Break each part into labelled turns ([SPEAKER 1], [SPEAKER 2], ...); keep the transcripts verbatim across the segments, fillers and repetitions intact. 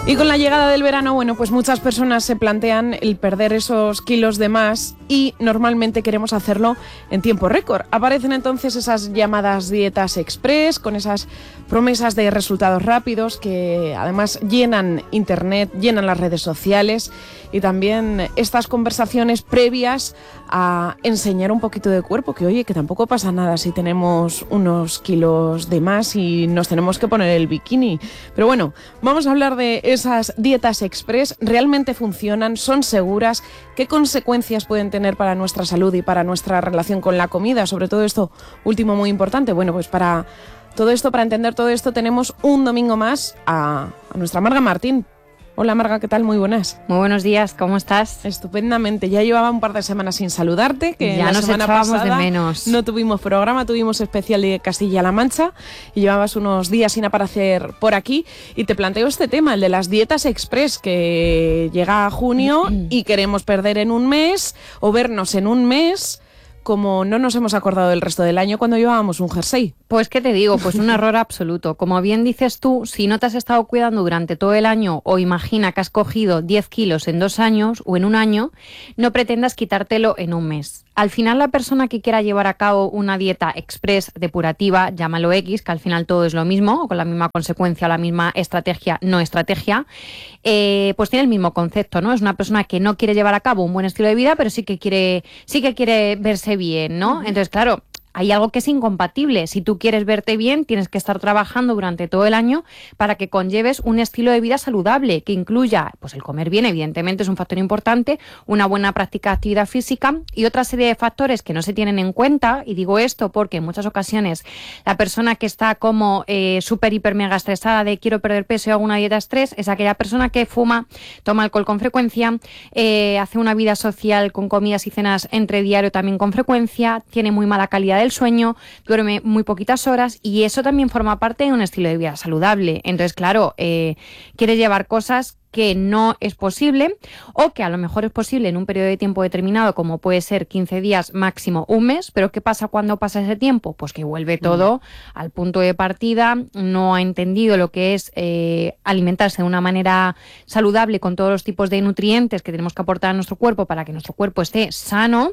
[SPEAKER 1] Y con la llegada del verano, bueno, pues muchas personas se plantean el perder esos kilos de más y normalmente queremos hacerlo en tiempo récord. Aparecen entonces esas llamadas dietas express con esas promesas de resultados rápidos que además llenan internet, llenan las redes sociales y también estas conversaciones previas a enseñar un poquito de cuerpo, que oye, que tampoco pasa nada si tenemos unos kilos de más y nos tenemos que poner el bikini. Pero bueno, vamos a hablar de esas dietas express. ¿Realmente funcionan? ¿Son seguras? ¿Qué consecuencias pueden tener para nuestra salud y para nuestra relación con la comida? Sobre todo esto último muy importante. Bueno, pues para todo esto, para entender todo esto, tenemos un domingo más a, a nuestra Marga Martín. Hola Marga, ¿qué tal? Muy buenas.
[SPEAKER 2] Muy buenos días, ¿cómo estás?
[SPEAKER 1] Estupendamente, ya llevaba un par de semanas sin saludarte, que
[SPEAKER 2] ya
[SPEAKER 1] la
[SPEAKER 2] nos
[SPEAKER 1] semana
[SPEAKER 2] echábamos
[SPEAKER 1] pasada
[SPEAKER 2] de menos.
[SPEAKER 1] No tuvimos programa, tuvimos especial de Castilla-La Mancha y llevabas unos días sin aparecer por aquí y te planteo este tema, el de las dietas express, que llega a junio y queremos perder en un mes o vernos en un mes, como no nos hemos acordado del resto del año cuando llevábamos un jersey.
[SPEAKER 2] Pues, ¿qué te digo? Pues un error absoluto. Como bien dices tú, si no te has estado cuidando durante todo el año o imagina que has cogido diez kilos en dos años o en un año, no pretendas quitártelo en un mes. Al final, la persona que quiera llevar a cabo una dieta express depurativa, llámalo X, que al final todo es lo mismo, o con la misma consecuencia, la misma estrategia, no estrategia, eh, pues tiene el mismo concepto, ¿no? Es una persona que no quiere llevar a cabo un buen estilo de vida, pero sí que quiere, sí que quiere verse bien, ¿no? Entonces, claro, hay algo que es incompatible. Si tú quieres verte bien, tienes que estar trabajando durante todo el año para que conlleves un estilo de vida saludable, que incluya pues el comer bien, evidentemente es un factor importante, una buena práctica de actividad física y otra serie de factores que no se tienen en cuenta. Y digo esto porque en muchas ocasiones la persona que está como eh, súper, hiper, mega estresada de quiero perder peso y hago una dieta estrés, es aquella persona que fuma, toma alcohol con frecuencia, eh, hace una vida social con comidas y cenas entre diario también con frecuencia, tiene muy mala calidad de el sueño, duerme muy poquitas horas y eso también forma parte de un estilo de vida saludable. Entonces, claro, eh, quiere llevar cosas que no es posible o que a lo mejor es posible en un periodo de tiempo determinado, como puede ser quince días, máximo un mes, pero ¿qué pasa cuando pasa ese tiempo? Pues que vuelve todo mm. al punto de partida, no ha entendido lo que es eh, alimentarse de una manera saludable con todos los tipos de nutrientes que tenemos que aportar a nuestro cuerpo para que nuestro cuerpo esté sano.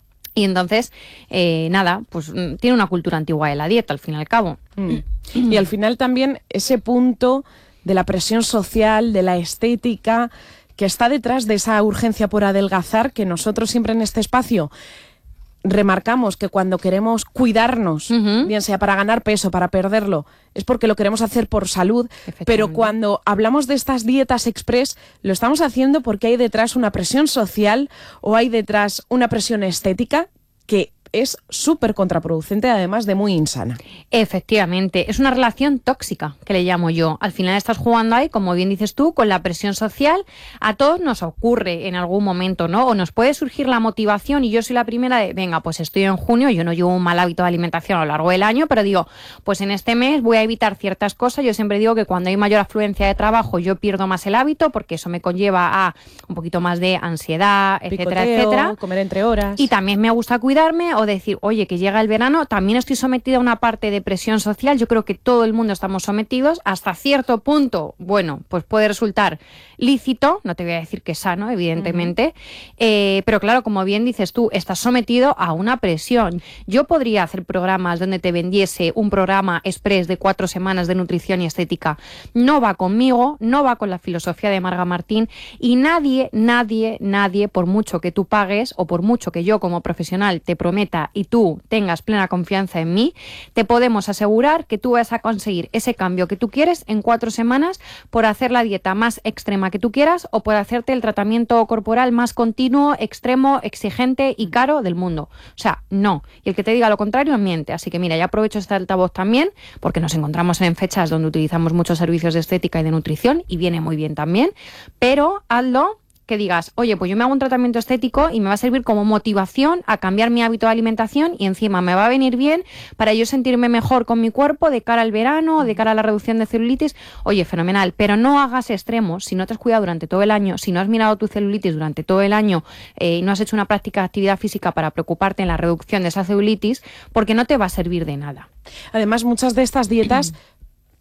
[SPEAKER 2] Y entonces, eh, nada, pues tiene una cultura antigua de la dieta, al fin y al cabo.
[SPEAKER 1] Mm. Y al final también ese punto de la presión social, de la estética, que está detrás de esa urgencia por adelgazar, que nosotros siempre en este espacio remarcamos que cuando queremos cuidarnos, uh-huh. bien sea para ganar peso, para perderlo, es porque lo queremos hacer por salud, pero cuando hablamos de estas dietas express, lo estamos haciendo porque hay detrás una presión social o hay detrás una presión estética que es súper contraproducente, además de muy insana.
[SPEAKER 2] Efectivamente, es una relación tóxica, que le llamo yo. Al final estás jugando ahí, como bien dices tú, con la presión social. A todos nos ocurre en algún momento, ¿no? O nos puede surgir la motivación, y yo soy la primera de, venga, pues estoy en junio, yo no llevo un mal hábito de alimentación a lo largo del año, pero digo, pues en este mes voy a evitar ciertas cosas. Yo siempre digo que cuando hay mayor afluencia de trabajo, yo pierdo más el hábito, porque eso me conlleva a un poquito más de ansiedad, etcétera,
[SPEAKER 1] Picoteo,
[SPEAKER 2] etcétera.
[SPEAKER 1] Comer entre horas.
[SPEAKER 2] Y también me gusta cuidarme, o decir, oye, que llega el verano, también estoy sometida a una parte de presión social. Yo creo que todo el mundo estamos sometidos hasta cierto punto. Bueno, pues puede resultar lícito, no te voy a decir que sano, evidentemente, uh-huh. eh, pero claro, como bien dices tú, estás sometido a una presión. Yo podría hacer programas donde te vendiese un programa express de cuatro semanas de nutrición y estética. No va conmigo, no va con la filosofía de Marga Martín, y nadie, nadie, nadie, por mucho que tú pagues o por mucho que yo como profesional te prometa y tú tengas plena confianza en mí, te podemos asegurar que tú vas a conseguir ese cambio que tú quieres en cuatro semanas por hacer la dieta más extrema que tú quieras o por hacerte el tratamiento corporal más continuo, extremo, exigente y caro del mundo. O sea, no. Y el que te diga lo contrario miente. Así que mira, ya aprovecho este altavoz también, porque nos encontramos en fechas donde utilizamos muchos servicios de estética y de nutrición y viene muy bien también, pero hazlo que digas, oye, pues yo me hago un tratamiento estético y me va a servir como motivación a cambiar mi hábito de alimentación y encima me va a venir bien para yo sentirme mejor con mi cuerpo de cara al verano, de cara a la reducción de celulitis. Oye, fenomenal, pero no hagas extremos si no te has cuidado durante todo el año, si no has mirado tu celulitis durante todo el año eh, y no has hecho una práctica de actividad física para preocuparte en la reducción de esa celulitis, porque no te va a servir de nada.
[SPEAKER 1] Además, muchas de estas dietas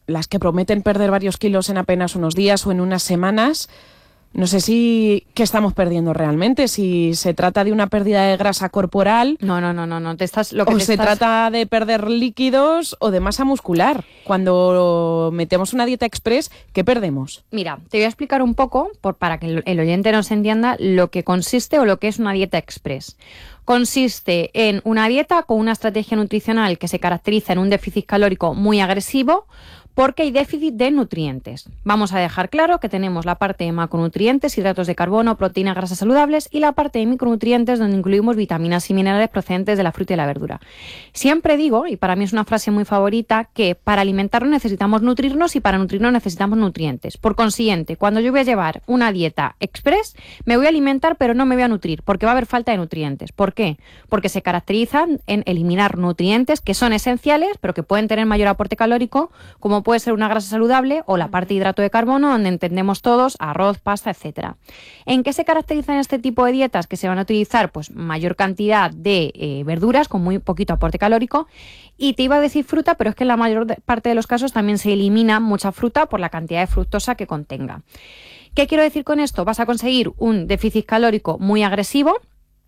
[SPEAKER 1] las que prometen perder varios kilos en apenas unos días o en unas semanas, no sé si qué estamos perdiendo realmente, si se trata de una pérdida de grasa corporal.
[SPEAKER 2] No, no, no, no, no. Te estás, lo que
[SPEAKER 1] o
[SPEAKER 2] te
[SPEAKER 1] se
[SPEAKER 2] estás...
[SPEAKER 1] trata de perder líquidos o de masa muscular. Cuando metemos una dieta express, ¿qué perdemos?
[SPEAKER 2] Mira, te voy a explicar un poco, por, para que el, el oyente nos entienda, lo que consiste o lo que es una dieta express. Consiste en una dieta con una estrategia nutricional que se caracteriza en un déficit calórico muy agresivo, porque hay déficit de nutrientes. Vamos a dejar claro que tenemos la parte de macronutrientes, hidratos de carbono, proteínas, grasas saludables, y la parte de micronutrientes, donde incluimos vitaminas y minerales procedentes de la fruta y la verdura. Siempre digo, y para mí es una frase muy favorita, que para alimentarnos necesitamos nutrirnos y para nutrirnos necesitamos nutrientes. Por consiguiente, cuando yo voy a llevar una dieta express, me voy a alimentar pero no me voy a nutrir, porque va a haber falta de nutrientes. ¿Por qué? Porque se caracterizan en eliminar nutrientes que son esenciales, pero que pueden tener mayor aporte calórico, como puede ser una grasa saludable o la parte de hidrato de carbono, donde entendemos todos arroz, pasta, etcétera. ¿En qué se caracterizan este tipo de dietas? Que se van a utilizar pues mayor cantidad de eh, verduras con muy poquito aporte calórico, y te iba a decir fruta, pero es que en la mayor parte de los casos también se elimina mucha fruta por la cantidad de fructosa que contenga. ¿Qué quiero decir con esto? Vas a conseguir un déficit calórico muy agresivo.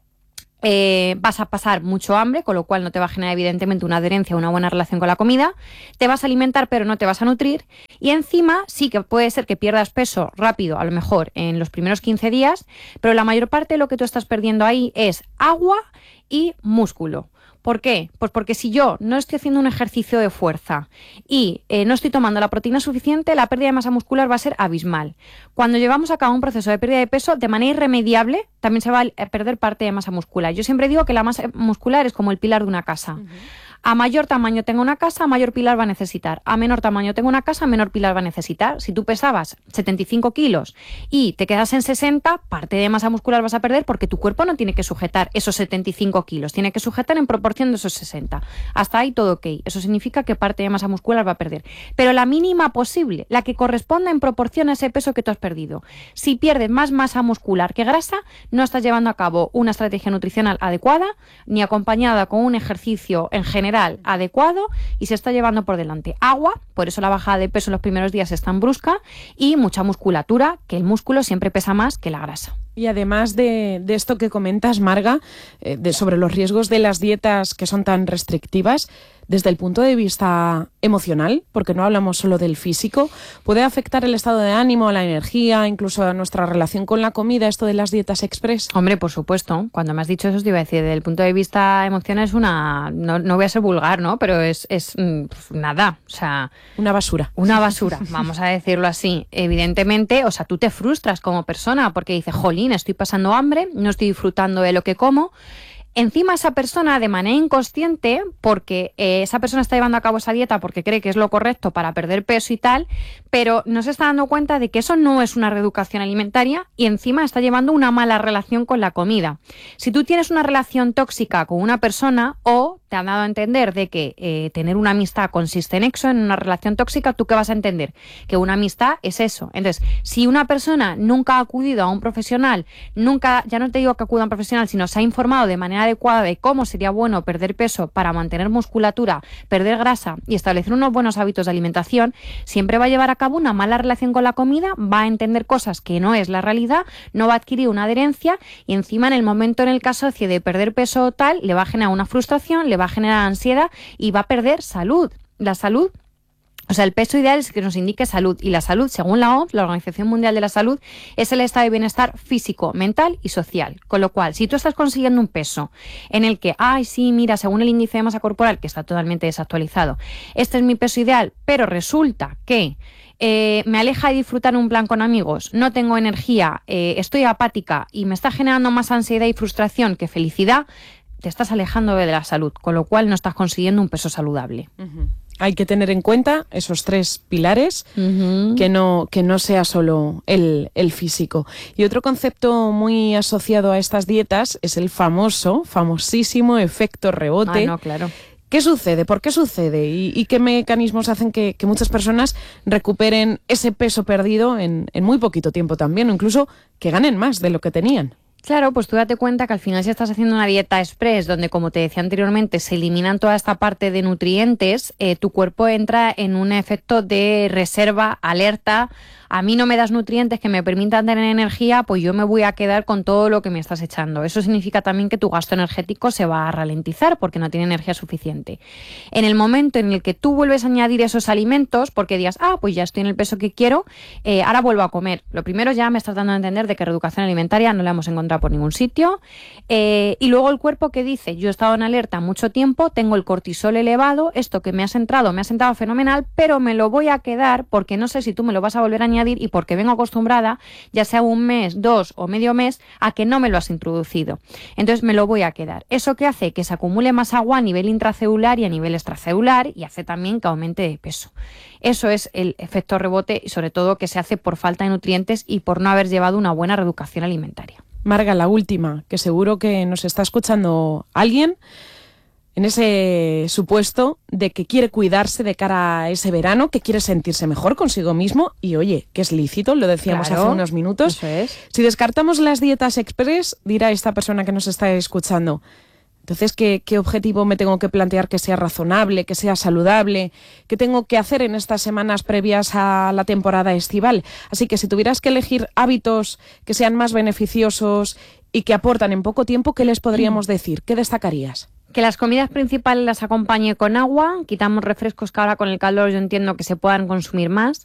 [SPEAKER 2] Eh, vas a pasar mucho hambre, con lo cual no te va a generar evidentemente una adherencia, una buena relación con la comida, te vas a alimentar pero no te vas a nutrir, y encima sí que puede ser que pierdas peso rápido, a lo mejor en los primeros quince días, pero la mayor parte de lo que tú estás perdiendo ahí es agua y músculo. ¿Por qué? Pues porque si yo no estoy haciendo un ejercicio de fuerza y eh, no estoy tomando la proteína suficiente, la pérdida de masa muscular va a ser abismal. Cuando llevamos a cabo un proceso de pérdida de peso, de manera irremediable, también se va a perder parte de masa muscular. Yo siempre digo que la masa muscular es como el pilar de una casa. Uh-huh. A mayor tamaño tenga una casa, a mayor pilar va a necesitar. A menor tamaño tenga una casa, a menor pilar va a necesitar. Si tú pesabas setenta y cinco kilos y te quedas en sesenta, parte de masa muscular vas a perder, porque tu cuerpo no tiene que sujetar esos setenta y cinco kilos, tiene que sujetar en proporción de esos sesenta. Hasta ahí todo ok. Eso significa que parte de masa muscular va a perder. Pero la mínima posible, la que corresponda en proporción a ese peso que tú has perdido. Si pierdes más masa muscular que grasa, no estás llevando a cabo una estrategia nutricional adecuada, ni acompañada con un ejercicio en general adecuado, y se está llevando por delante agua, por eso la bajada de peso en los primeros días es tan brusca, y mucha musculatura, que el músculo siempre pesa más que la grasa.
[SPEAKER 1] Y además de, de esto que comentas, Marga, eh, de, sobre los riesgos de las dietas que son tan restrictivas, desde el punto de vista emocional, porque no hablamos solo del físico, ¿puede afectar el estado de ánimo, la energía, incluso a nuestra relación con la comida, esto de las dietas express?
[SPEAKER 2] Hombre, por supuesto. Cuando me has dicho eso, te iba a decir, desde el punto de vista emocional es una... No, no voy a ser vulgar, ¿no? Pero es, es pues, nada, o sea...
[SPEAKER 1] Una basura.
[SPEAKER 2] Una basura, vamos a decirlo así. Evidentemente, o sea, tú te frustras como persona porque dices, jolín, estoy pasando hambre, no estoy disfrutando de lo que como. Encima esa persona, de manera inconsciente, porque eh, esa persona está llevando a cabo esa dieta porque cree que es lo correcto para perder peso y tal, pero no se está dando cuenta de que eso no es una reeducación alimentaria, y encima está llevando una mala relación con la comida. Si tú tienes una relación tóxica con una persona, o te han dado a entender de que eh, tener una amistad consiste en eso, en una relación tóxica, ¿tú qué vas a entender? Que una amistad es eso. Entonces, si una persona nunca ha acudido a un profesional, nunca, ya no te digo que acuda a un profesional, sino se ha informado de manera adecuada de cómo sería bueno perder peso para mantener musculatura, perder grasa y establecer unos buenos hábitos de alimentación, siempre va a llevar a cabo una mala relación con la comida, va a entender cosas que no es la realidad, no va a adquirir una adherencia, y encima en el momento en el caso de perder peso o tal, le va a generar una frustración, le va a generar ansiedad y va a perder salud. La salud, o sea, el peso ideal es que nos indique salud, y la salud, según la O M S, la Organización Mundial de la Salud, es el estado de bienestar físico, mental y social. Con lo cual, si tú estás consiguiendo un peso en el que, ay, sí, mira, según el índice de masa corporal, que está totalmente desactualizado, este es mi peso ideal, pero resulta que Eh, me aleja de disfrutar un plan con amigos, no tengo energía, eh, estoy apática y me está generando más ansiedad y frustración que felicidad, te estás alejando de la salud, con lo cual no estás consiguiendo un peso saludable.
[SPEAKER 1] Uh-huh. Hay que tener en cuenta esos tres pilares, uh-huh. que no que no sea solo el, el físico. Y otro concepto muy asociado a estas dietas es el famoso, famosísimo efecto rebote.
[SPEAKER 2] Ah, no, claro.
[SPEAKER 1] ¿Qué sucede? ¿Por qué sucede? ¿Y, y qué mecanismos hacen que, que muchas personas recuperen ese peso perdido en, en muy poquito tiempo también, o incluso que ganen más de lo que tenían?
[SPEAKER 2] Claro, pues tú date cuenta que al final si estás haciendo una dieta express donde, como te decía anteriormente, se eliminan toda esta parte de nutrientes, eh, tu cuerpo entra en un efecto de reserva, alerta. A mí no me das nutrientes que me permitan tener energía, pues yo me voy a quedar con todo lo que me estás echando. Eso significa también que tu gasto energético se va a ralentizar porque no tiene energía suficiente. En el momento en el que tú vuelves a añadir esos alimentos, porque digas, ah, pues ya estoy en el peso que quiero, eh, ahora vuelvo a comer. Lo primero, ya me estás dando a entender de que reeducación alimentaria no la hemos encontrado por ningún sitio. Eh, y luego el cuerpo que dice, yo he estado en alerta mucho tiempo, tengo el cortisol elevado, esto que me has entrado, me has entrado fenomenal, pero me lo voy a quedar porque no sé si tú me lo vas a volver a añadir y porque vengo acostumbrada, ya sea un mes, dos o medio mes, a que no me lo has introducido. Entonces me lo voy a quedar. ¿Eso qué hace? Que se acumule más agua a nivel intracelular y a nivel extracelular y hace también que aumente de peso. Eso es el efecto rebote y sobre todo que se hace por falta de nutrientes y por no haber llevado una buena reeducación alimentaria.
[SPEAKER 1] Marga, la última, que seguro que nos está escuchando alguien en ese supuesto de que quiere cuidarse de cara a ese verano, que quiere sentirse mejor consigo mismo y, oye, que es lícito, lo decíamos
[SPEAKER 2] Claro,
[SPEAKER 1] hace unos minutos.
[SPEAKER 2] eso es.
[SPEAKER 1] Si descartamos las dietas express, dirá esta persona que nos está escuchando, entonces, ¿qué, qué objetivo me tengo que plantear que sea razonable, que sea saludable? ¿Qué tengo que hacer en estas semanas previas a la temporada estival? Así que si tuvieras que elegir hábitos que sean más beneficiosos y que aportan en poco tiempo, ¿qué les podríamos decir? ¿Qué destacarías?
[SPEAKER 2] Que las comidas principales las acompañe con agua, quitamos refrescos que ahora con el calor yo entiendo que se puedan consumir más.